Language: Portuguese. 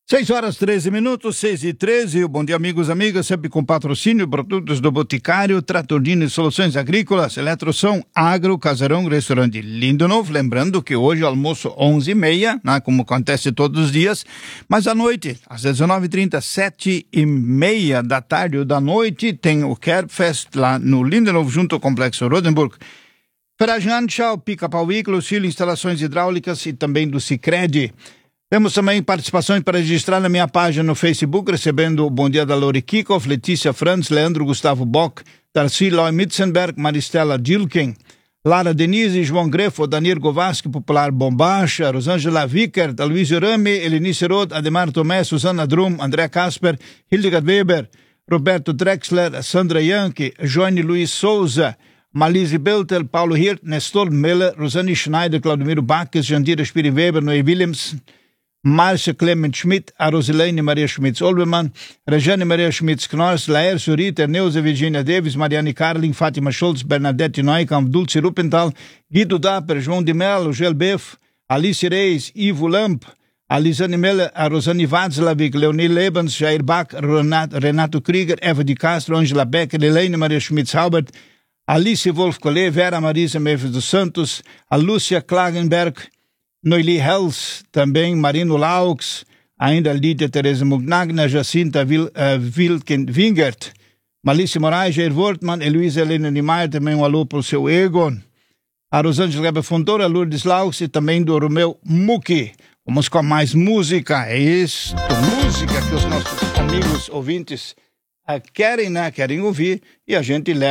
6h13, 6h13. Bom dia, amigos e amigas, sempre com patrocínio, produtos do Boticário, Tratordino e Soluções Agrícolas, Eletrosom, Agro, Casarão, Restaurante Lindo Novo. Lembrando que hoje o almoço 11h30, né, como acontece todos os dias, mas à noite, às 19h30, 7h30 da tarde ou da noite, tem o Kerbfest lá no Lindo Novo, junto ao Complexo Rodenburg. Ferragem Tchau, Pica-Pau Veículos, Filho, Instalações Hidráulicas e também do Sicredi. Temos também participações para registrar na minha página no Facebook, recebendo o Bom Dia da Lori Kikoff, Letícia Franz, Leandro Gustavo Bock, Darcy Loy Mitzenberg, Maristela Dilken, Lara Denise, João Grefo, Danir Govaski, Popular Bombacha, Rosângela Vickert, Luiz Rame, Elenice Roth, Ademar Tomé, Susana Drum, André Kasper, Hildegard Weber, Roberto Drexler, Sandra Yankee, Joane Luiz Souza, Malise Belter, Paulo Hirt, Nestor Miller, Rosane Schneider, Claudomiro Baques, Jandira Spiri Weber, Noé Williams, Márcia Clement Schmidt, a Rosilene Maria Schmitz-Olbermann, Regiane Maria Schmitz-Knorrs, Laércio Ritter, Neuza Virginia Davis, Mariane Carling, Fátima Schultz, Bernadette Neukamp, Dulce Ruppenthal, Guido Dapper, João de Mello, Gelbeff, Alice Reis, Ivo Lamp, a Lisane Miller, a Rosane Václavic, Leonie Lebens, Jair Bach, Renato Krieger, Eva de Castro, Angela Becker, Elaine Maria Schmitz-Haubert, Alice Wolf Collet, Vera Marisa Meves dos Santos, a Lúcia Klagenberg, Noeli Hels, também Marino Laux, ainda Lídia Teresa Mugnagna, Jacinta Wingert, Malice Moraes, Jair Wortmann, Heloísa Helena Niemeyer, também um alô para o seu Egon, a Rosângela Weber Fontoura, Lourdes Laux e também do Romeu Muki. Vamos com mais música, é isso, música que os nossos amigos ouvintes querem, né? Querem ouvir e a gente leva.